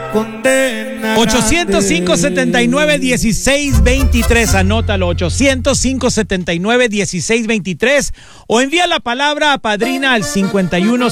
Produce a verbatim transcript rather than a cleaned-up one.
condena. ochocientos cinco setenta y nueve dieciséis veintitrés, anótalo, ochocientos cinco setenta y nueve dieciséis veintitrés, o envía la palabra a Padrina al cincuenta y uno